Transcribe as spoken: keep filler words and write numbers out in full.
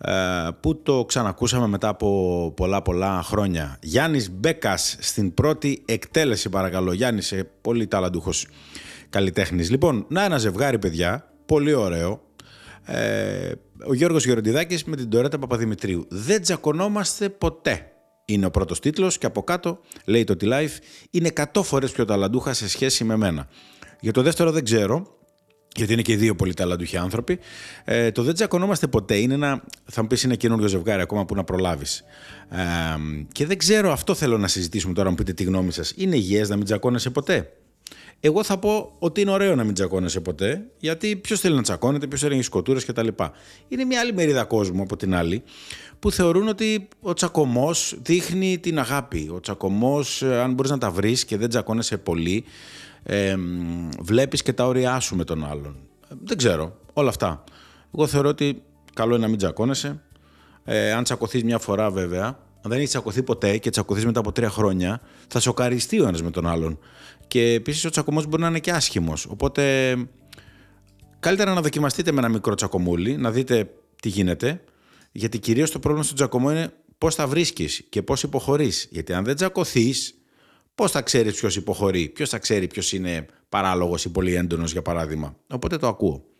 που το ξανακούσαμε μετά από πολλά πολλά χρόνια. Γιάννης Μπέκας στην πρώτη εκτέλεση, παρακαλώ. Γιάννης, πολύ ταλαντούχος καλλιτέχνης. Λοιπόν, να ένα ζευγάρι, παιδιά, πολύ ωραίο. Ε, ο Γιώργος Γεροντιδάκης με την Ντορέτα Παπαδημητρίου. Δεν τσακωνόμαστε ποτέ. Είναι ο πρώτος τίτλος και από κάτω λέει το T-Life είναι εκατό φορές πιο ταλαντούχα σε σχέση με μένα. Για το δεύτερο δεν ξέρω, γιατί είναι και οι δύο πολύ ταλαντούχοι άνθρωποι. Ε, το δεν τσακωνόμαστε ποτέ είναι ένα, θα μου πεις, είναι καινούριο ζευγάρι ακόμα που να προλάβεις. Ε, και δεν ξέρω, αυτό θέλω να συζητήσουμε τώρα, μου πείτε τη γνώμη σας. Είναι υγιές να μην τσακώνεσαι ποτέ? Εγώ θα πω ότι είναι ωραίο να μην τσακώνεσαι ποτέ, γιατί ποιος θέλει να τσακώνεται, ποιος θέλει να έχει σκοτούρες κτλ. Είναι μια άλλη μερίδα κόσμου από την άλλη, που θεωρούν ότι ο τσακωμός δείχνει την αγάπη. Ο τσακωμός, αν μπορείς να τα βρεις και δεν τσακώνεσαι πολύ, ε, βλέπεις και τα όρια σου με τον άλλον. Δεν ξέρω, όλα αυτά. Εγώ θεωρώ ότι καλό είναι να μην τσακώνεσαι. Ε, αν τσακωθείς μια φορά, βέβαια, αν δεν έχεις τσακωθεί ποτέ και τσακωθείς μετά από τρία χρόνια, θα σοκαριστεί ο ένας με τον άλλον. Και επίσης ο τσακωμός μπορεί να είναι και άσχημος. Οπότε καλύτερα να δοκιμαστείτε με ένα μικρό τσακωμούλι, να δείτε τι γίνεται. Γιατί κυρίως το πρόβλημα στον τσακωμό είναι πώς θα βρίσκεις και πώς υποχωρείς. Γιατί αν δεν τσακωθείς, πώς θα ξέρεις ποιος υποχωρεί, ποιος θα ξέρει ποιος είναι παράλογος ή πολύ έντονος, για παράδειγμα. Οπότε το ακούω.